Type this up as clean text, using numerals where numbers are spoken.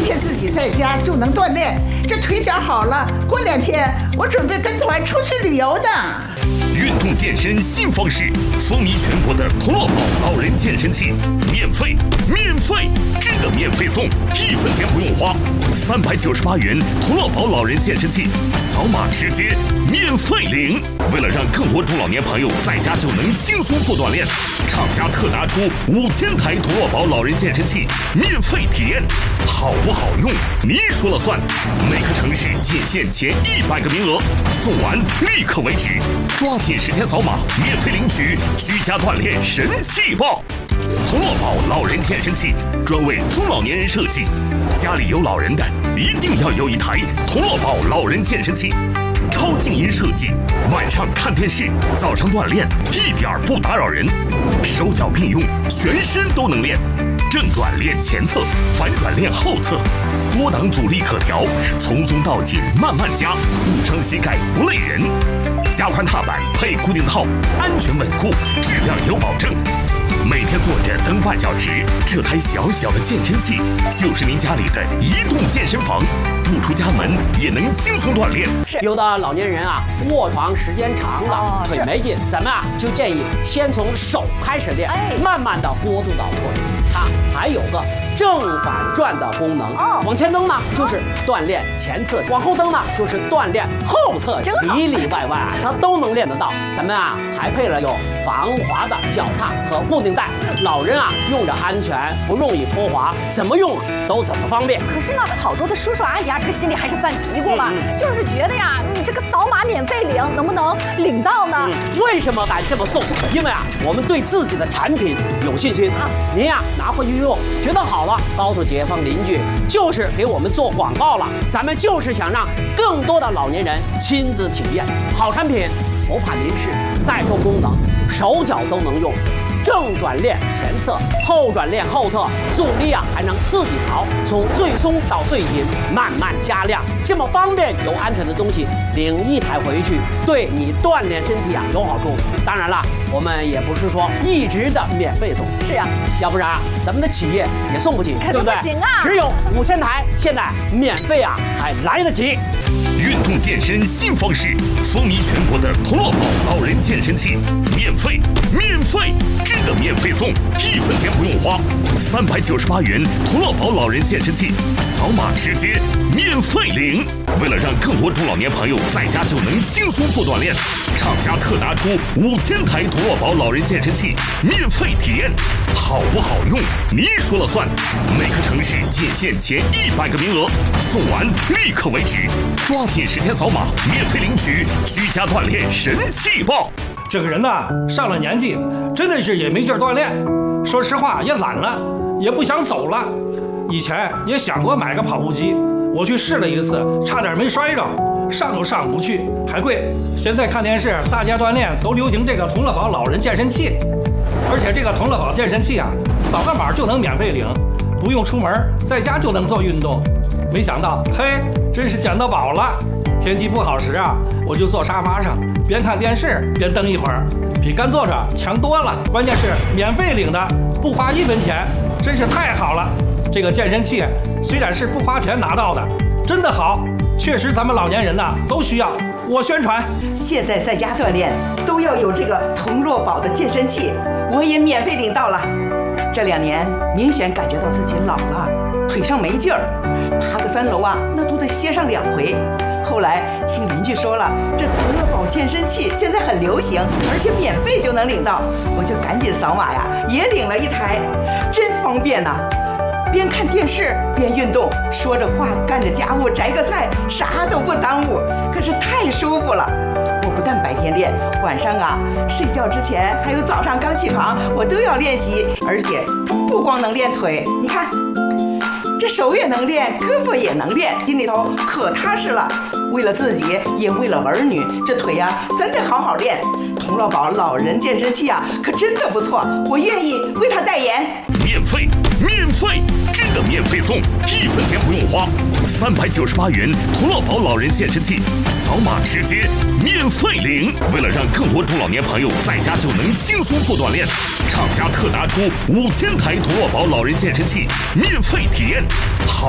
天自己在家就能锻炼，这腿脚好了，过2天我准备跟团出去旅游的。 运动健身新方式，风靡全国的同乐宝老人健身器，免费，真的免费送，1分钱不用花，398元同乐宝老人健身器，扫码直接免费领。为了让更多中老年朋友在家就能轻松做锻炼，厂家特拿出5000台同乐宝老人健身器免费体验，好不好用你说了算。每个城市仅限前100个名额，送完立刻为止，抓紧时间扫码免费领取居家锻炼神器包。同乐宝老人健身器专为中老年人设计，家里有老人的一定要有一台同乐宝老人健身器。超静音设计，晚上看电视，早上锻炼一点不打扰人，手脚并用，全身都能练。正转练前侧，反转练后侧，多档阻力可调，从松到紧慢慢加，不伤膝盖不累人。加宽踏板配固定套，安全稳固，质量有保证。每天坐着蹬半小时，这台小小的健身器就是您家里的移动健身房，不出家门也能轻松锻炼。 有的老年人啊，卧床时间长了，腿没劲，咱们啊就建议先从手开始练，慢慢的过渡到腿。它还有个正反转的功能，往前蹬呢就是锻炼前侧，往后蹬呢就是锻炼后侧，里里外外它都能练得到。咱们啊还配了有防滑的脚踏和固定带，老人啊用着安全，不容易脱滑，怎么用都怎么方便。 可是呢，好多的叔叔阿姨啊，这个心里还是犯嘀咕了，就是觉得呀，你这个扫码免费领，能不能领到呢？ 为什么敢这么送？因为啊，我们对自己的产品有信心。您呀拿回去用，觉得好了，告诉街坊邻居，就是给我们做广告了。咱们就是想让更多的老年人亲自体验好产品，不怕您是再说功能，手脚都能用。正转练前侧，后转练后侧，阻力啊还能自己调，从最松到最紧，慢慢加量，这么方便又安全的东西，领一台回去，对你锻炼身体啊有好处。当然了，我们也不是说一直的免费送， 是啊， 要不然咱们的企业也送不起，对不对？ 不行啊， 只有5000台，现在免费啊还来得及。 运动健身新方式，风靡全国的同乐宝老人健身器，免费，真的免费送，1分钱不用花，398元同乐宝老人健身器，扫码直接免费领。为了让更多中老年朋友在家就能轻松做锻炼，厂家特拿出5000台同乐宝老人健身器免费体验，好不好用你说了算。每个城市仅限前100个名额，送完立刻为止，抓紧时间扫码免费领取居家锻炼神器包。 这个人呐，上了年纪，真的是也没劲儿锻炼，说实话也懒了，也不想走了。以前也想过买个跑步机，我去试了一次，差点没摔着，上都上不去，还贵。现在看电视，大家锻炼都流行这个同乐宝老人健身器，而且这个同乐宝健身器啊，扫个码就能免费领，不用出门，在家就能做运动。没想到，嘿，真是捡到宝了！天气不好时啊，我就坐沙发上，边看电视边蹬一会儿，比干坐着强多了。关键是免费领的，不花1分钱，真是太好了。这个健身器虽然是不花钱拿到的，真的好，确实咱们老年人呐都需要。我宣传， 现在在家锻炼都要有这个同乐宝的健身器，我也免费领到了。这2年明显感觉到自己老了，腿上没劲儿，爬个3楼啊，那都得歇上2回。后来听邻居说了，这同乐宝健身器现在很流行，而且免费就能领到，我就赶紧扫码呀，也领了一台，真方便呐！边看电视边运动，说着话干着家务，摘个菜，啥都不耽误，可是太舒服了。我不但白天练，晚上啊睡觉之前还有早上刚起床，我都要练习，而且不光能练腿，你看这手也能练，胳膊也能练，心里头可踏实了。为了自己，也为了儿女，这腿呀真得好好练。同乐宝老人健身器啊，可真的不错，我愿意为他代言。 免费，真的免费送，1分钱不用花，398元同乐宝老人健身器，扫码直接免费领。为了让更多中老年朋友在家就能轻松做锻炼，厂家特拿出5000台同乐宝老人健身器免费体验，好。